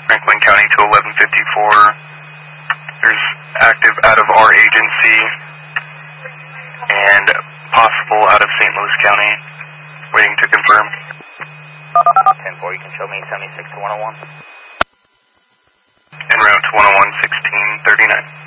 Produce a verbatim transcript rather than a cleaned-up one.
Franklin County to eleven fifty-four. There's active out of our agency and possible out of Saint Louis County. Waiting to confirm. ten four, you can show me seventy-six to one oh one. En route to one oh one, sixteen thirty-nine.